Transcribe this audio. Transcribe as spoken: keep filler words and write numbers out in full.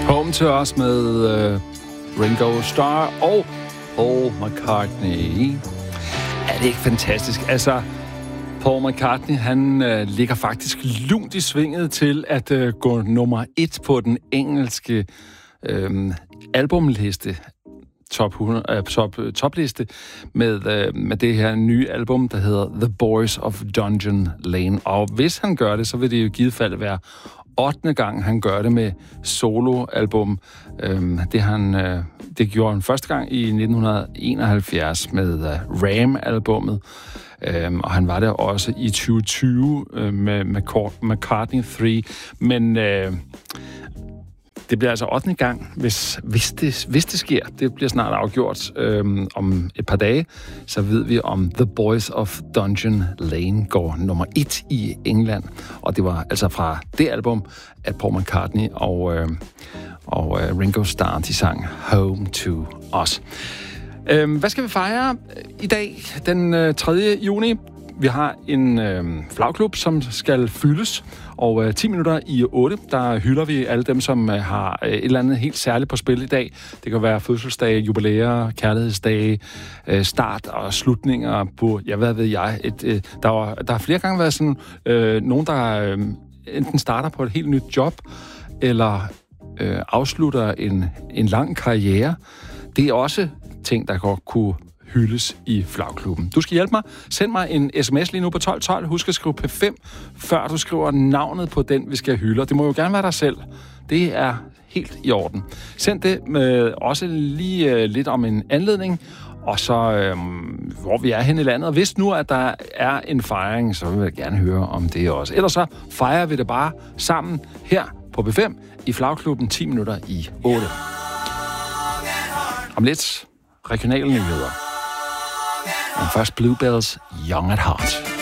Home to Us med uh, Ringo Starr og Paul McCartney. Er det ikke fantastisk? Altså, Paul McCartney, han uh, ligger faktisk lunt i svinget til at uh, gå nummer et på den engelske uh, albumliste. Top, hundrede, uh, top, uh, topliste med, uh, med det her nye album, der hedder The Boys of Dungeon Lane. Og hvis han gør det, så vil det jo i givet fald være ottende gang, han gør det med soloalbum. Øhm, det, han, øh, det gjorde han første gang i nitten enoghalvfjerds med uh, Ram-albummet. Øhm, og han var der også i tyve tyve øh, med, med McCartney tre. Men øh, det bliver altså ottende gang, hvis, hvis, det, hvis det sker. Det bliver snart afgjort øhm, om et par dage. Så ved vi, om The Boys of Dungeon Lane går nummer et i England. Og det var altså fra det album, at Paul McCartney og, øh, og øh, Ringo Starr, de sang Home to Us. Øhm, hvad skal vi fejre i dag, den øh, tredje juni? Vi har en øh, flagklub, som skal fyldes, og øh, ti minutter i otte, der hylder vi alle dem, som øh, har øh, et eller andet helt særligt på spil i dag. Det kan være fødselsdage, jubilæer, kærlighedsdage, øh, start og slutninger på, ja, hvad ved jeg. Et, øh, der, var, der har flere gange været sådan øh, nogen, der øh, enten starter på et helt nyt job, eller øh, afslutter en, en lang karriere. Det er også ting, der godt kunne hyldes i flagklubben. Du skal hjælpe mig. Send mig en sms lige nu på tolv tolv. Husk at skrive P fem, før du skriver navnet på den, vi skal hylde. Det må jo gerne være dig selv. Det er helt i orden. Send det med også lige uh, lidt om en anledning, og så uh, hvor vi er hen i landet. Og hvis nu, at der er en fejring, så vil jeg gerne høre om det også. Ellers så fejrer vi det bare sammen her på P fem i flagklubben ti minutter i otte. Om lidt regionale nyheder. Men først Bluebells Young at Heart.